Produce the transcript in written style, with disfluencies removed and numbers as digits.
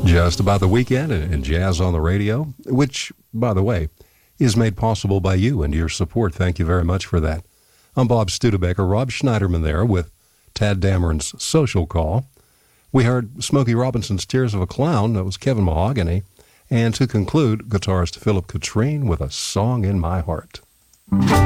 Just about the weekend and Jazz on the Radio, which, by the way, is made possible by you and your support. Thank you very much for that. I'm Bob Studebaker, Rob Schneiderman there with Tad Dameron's Social Call. We heard Smokey Robinson's Tears of a Clown. That was Kevin Mahogany. And to conclude, guitarist Philip Katrine with A Song in My Heart.